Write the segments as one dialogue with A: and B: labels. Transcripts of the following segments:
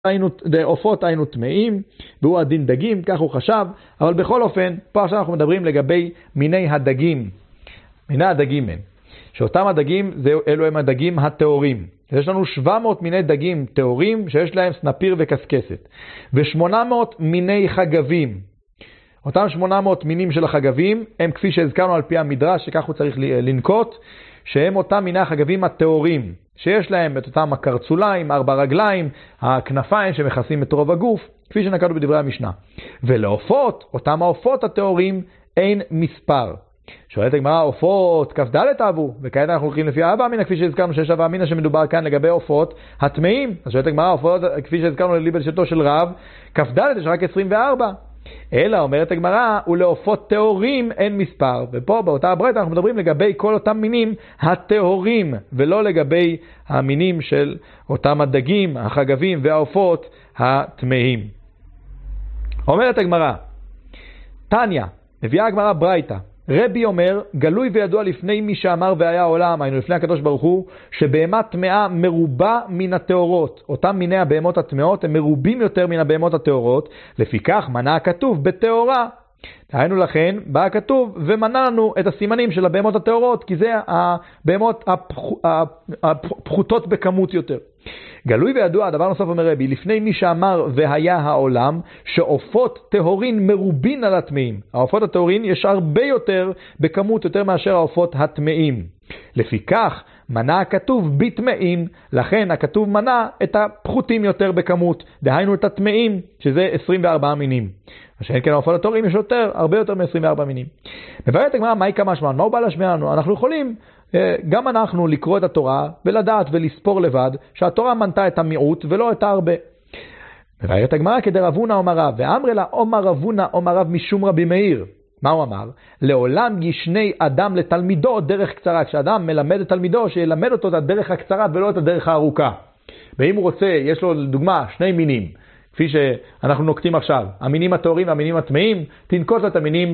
A: עופות היינו טמאים, והוא הדין דגים, כך הוא חשב, אבל בכל אופן, פה עכשיו אנחנו מדברים לגבי מיני הדגים. מיני הדגים הם, שאותם הדגים, אלו הם הדגים הטהורים. יש לנו 700 מיני דגים טהורים, שיש להם סנפיר וקסקסת, ו800 מיני חגבים. אותם 800 מינים של החגבים, הם כפי שהזכרנו על פי המדרש, שכך הוא צריך לנקוט, שהם אותם מיני החגבים הטהורים, שיש להם את אותם הקרצוליים, 4 רגליים, הכנפיים שמכסים את רוב הגוף, כפי שנקטנו בדברי המשנה. ולעופות, אותם העופות הטהורים, אין מספר. שואלת הגמרא, עופות כ"ד אבו, וכעת אנחנו הולכים לפי הווה אמינא, כפי שהזכרנו שיש הווה אמינא שמדובר כאן לגבי עופות הטמאים. אז שואלת הגמרא, עופות, כפי שהזכרנו לליבא דשתו של רב, כ"ד יש רק 24. אלא אומרת הגמרא, ולעופות טהורים אין מספר. ופה באותה הברייתא אנחנו מדברים לגבי כל אותם מינים הטהורים, ולא לגבי המינים של אותם הדגים, החגבים והעופות הטמאים. אומרת הגמרא, תניא, מביאה הגמרא ברייתא, רבי אומר, גלוי וידוע לפני מי שאמר והיה העולם, היינו לפני הקדוש ברוך הוא, שבהמה טמאה מרובה מן הטהורות. אותם מיני הבהמות הטמאות הם מרובים יותר מן הבהמות הטהורות, לפיכך מנה הכתוב בטהורה. היינו לכן, בא הכתוב ומנה לנו את הסימנים של הבהמות הטהורות, כי זה הבהמות הפחותות בכמות יותר. גלוי וידוע, הדבר נוסף אומר רבי, לפני מי שאמר והיה העולם, שעופות טהורין מרובין על הטמאים. העופות הטהורין יש הרבה יותר בכמות יותר מאשר העופות הטמאים. לפיכך מנה הכתוב בטמאים, לכן הכתוב מנה את הפחותים יותר בכמות, דהיינו את הטמאים, שזה 24 מינים. שאין כן העופות הטהורין יש יותר, הרבה יותר מ-24 מינים. מבארת הגמרא, מהי כמשמע? מה הוא בא להשמיע לנו? אנחנו יכולים גם אנחנו לקרוא את התורה ולדעת ולספור לבד שהתורה מנתה את המיעוט ולא את הרבה. מבארת הגמרא, כדרבונה אומר רב, ואמר לה אומר רבונה אומר רב משום רבי מאיר. מה הוא אמר? לעולם ישני אדם לתלמידו דרך קצרה. כשאדם מלמד את תלמידו, שילמד אותו את הדרך הקצרה ולא את הדרך הארוכה. ואם הוא רוצה, יש לו לדוגמה 2 מינים, כפי שאנחנו נוקטים עכשיו, המינים הטהורים והמינים הטמאים, תנקוט את המינים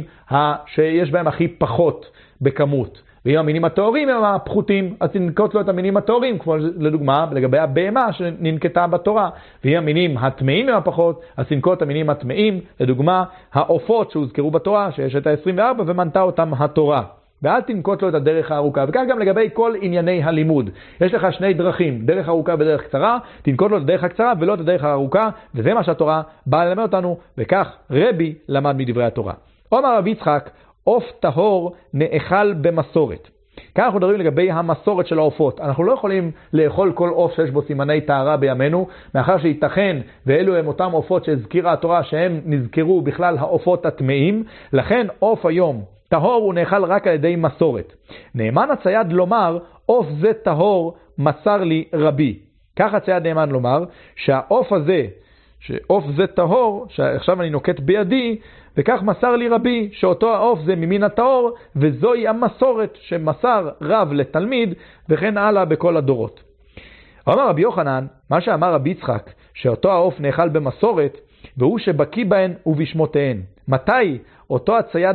A: שיש בהם הכי פחות בכמות. ואם המינים הטהורים הם הפחותים, אז תנקוט לו את המינים הטהורים, כמו לדוגמה לגבי הבהמה שננקטה בתורה. ואם המינים הטמאים הם הפחות, אז תנקוט את המינים הטמאים, לדוגמה העופות שהוזכרו בתורה, שיש את ה-24 ומנתה אותם התורה. ואל תנקוט לו את הדרך הארוכה. וכך גם לגבי כל ענייני הלימוד. יש לך 2 דרכים, דרך ארוכה ודרך קצרה, תנקוט לו את הדרך הקצרה ולא את הדרך הארוכה, וזה מה שהתורה באה ללמד אותנו, וכך רבי למד מדברי התורה. אומר רבי יצחק, עוף טהור נאכל במסורת. כאן אנחנו מדברים לגבי המסורת של העופות. אנחנו לא יכולים לאכול כל עוף שיש בו סימני טהרה בימינו, מאחר שייתכן ואלו הם אותם עופות שהזכירה התורה שהם נזכרו בכלל העופות הטמאים, לכן עוף היום טהור הוא נאכל רק על ידי מסורת. נאמן הצייד לומר, עוף זה טהור מסר לי רבי. כך הצייד נאמן לומר שהעוף הזה, שעוף זה טהור, שעכשיו אני נוקט בידי, וכך מסר לי רבי, שאותו העוף זה ממין הטהור, וזוהי המסורת שמסר רב לתלמיד, וכן הלאה בכל הדורות. אמר רבי יוחנן, מה שאמר רבי יצחק, שאותו העוף נאכל במסורת, והוא שבקיא בהן ובשמותיהן. מתי אותו הצייד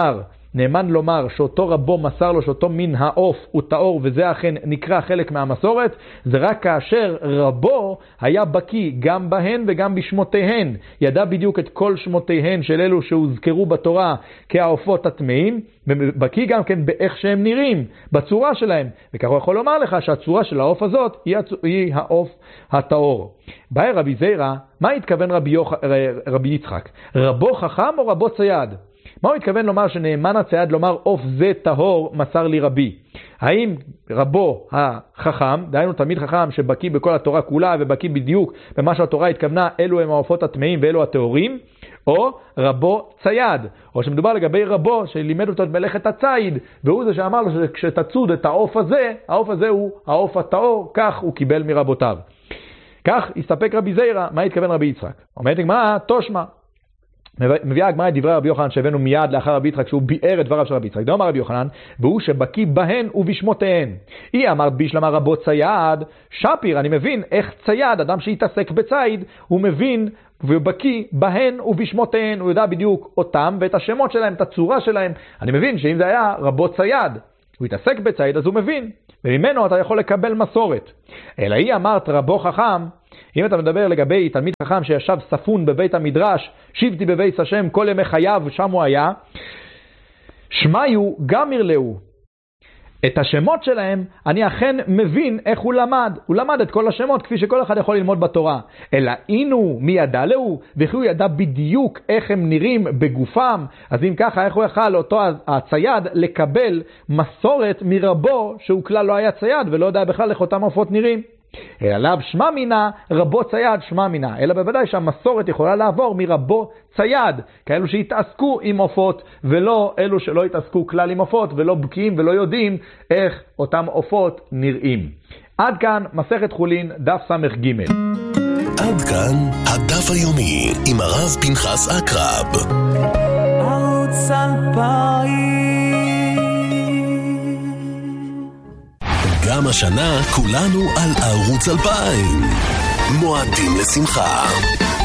A: נאמן לומר שאותו רבו מסר לו שאותו מין העוף הוא טהור, וזה אכן נקרא חלק מהמסורת, זה רק כאשר רבו היה בקיא גם בהן וגם בשמותיהן, ידע בדיוק את כל שמותיהן של אלו שהוזכרו בתורה כעופות הטמאים, ובקיא גם כן באיך שהם נראים, בצורה שלהם, וכך הוא יכול לומר לך שהצורה של העוף הזאת היא העוף הטהור. באי רבי זירא, מה התכוון רבי יצחק? רבו חכם או רבו צייד? מה הוא התכוון לומר שנאמן הצייד לומר עוף זה טהור מסר לי רבי? האם רבו החכם, דהיינו תלמיד חכם שבקיא בכל התורה כולה ובקיא בדיוק במה שהתורה התכוונה, אלו הם העופות הטמאים ואלו הטהורים, או רבו צייד, או שמדובר לגבי רבו שלימד אותו את מלאכת הצייד, והוא זה שאמר לו שכשתצוד את העוף הזה הוא העוף הטהור, כך הוא קיבל מרבותיו. כך הסתפק רבי זירא. מה התכוון רבי יצחק? אומרת הגמרא, תושמע. מביאה הגמרא את דברי רבי יוחנן שהבאנו מיד לאחר רבי יצחק, שהוא ביאר את דבריו של רבי יצחק. דאמר רבי יוחנן, והוא שבקיא בהן ובשמותיהן. היא אמרת בישלמה רבו צייד, שפיר, אני מבין איך צייד, אדם שהתעסק בצייד, הוא מבין ובקיא בהן ובשמותיהן, הוא יודע בדיוק אותם ואת השמות שלהם, את הצורה שלהם. אני מבין שאם זה היה רבו צייד, הוא התעסק בצייד, אז הוא מבין, וממנו אתה יכול לקבל מסורת. אלא היא אמרת רבו חכם, אם אתה מדבר לגבי תלמיד חכם שישב ספון בבית המדרש, שבתי בבית השם כל ימי חייו, שם הוא היה, שמיו גם ירלאו. את השמות שלהם אני אכן מבין איך הוא למד. הוא למד את כל השמות כפי שכל אחד יכול ללמוד בתורה. אלא אינו מי ידע לו, וכי הוא ידע בדיוק איך הם נראים בגופם. אז אם ככה, איך הוא יכל אותו הצייד לקבל מסורת מרבו שהוא כלל לא היה צייד ולא יודע בכלל איך אותם עופות נראים. עליו שמה מינה, רבו צייד שמה מינה. אלא בוודאי שהמסורת יכולה לעבור מרבו צייד, כאלו שהתעסקו עם עופות, ולא אלו שלא התעסקו כלל עם עופות, ולא בקיאים ולא יודעים איך אותם עופות נראים. עד כאן מסכת חולין, דף ס"ג.
B: עד כאן הדף היומי עם הרב פנחס עקרב. ערוץ 2000. גם השנה כולנו על ערוץ 2000. מועדים לשמחה.